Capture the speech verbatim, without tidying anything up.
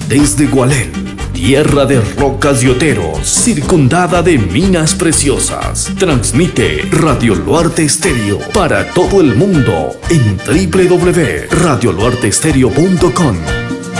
Desde Gualén, tierra de rocas y oteros, circundada de minas preciosas, transmite Radio Luarte Estéreo para todo el mundo en doble u doble u doble u punto radio luarte estéreo punto com.